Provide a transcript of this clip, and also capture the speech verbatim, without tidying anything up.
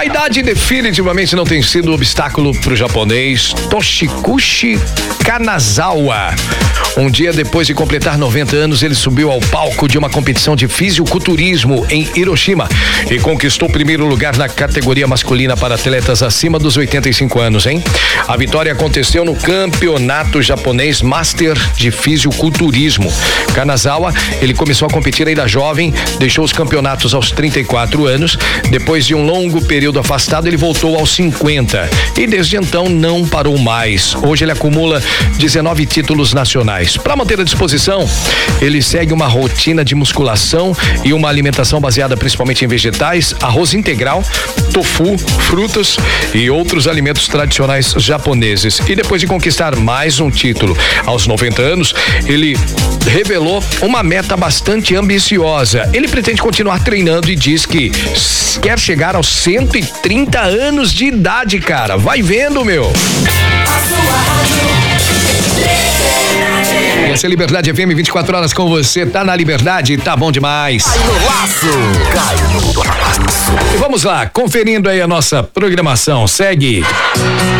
A idade definitivamente não tem sido obstáculo para o japonês Toshikushi Kanazawa. Um dia depois de completar noventa anos, ele subiu ao palco de uma competição de fisiculturismo em Hiroshima e conquistou o primeiro lugar na categoria masculina para atletas acima dos oitenta e cinco anos, hein? A vitória aconteceu no campeonato japonês Master de fisiculturismo. Kanazawa, ele começou a competir ainda jovem, deixou os campeonatos aos trinta e quatro anos. Depois de um longo período afastado, ele voltou aos cinquenta e desde então não parou mais. Hoje ele acumula dezenove títulos nacionais. Para manter a disposição, ele segue uma rotina de musculação e uma alimentação baseada principalmente em vegetais, arroz integral, tofu, frutas e outros alimentos tradicionais japoneses. E depois de conquistar mais um título aos noventa anos, ele revelou uma meta bastante ambiciosa. Ele pretende continuar treinando e diz que quer chegar aos cento e trinta anos de idade, cara. Vai vendo, meu. Essa é Liberdade F M, vinte e quatro horas com você. Tá na Liberdade, tá bom demais. Cai no laço, cai no laço. E vamos lá, conferindo aí a nossa programação. Segue.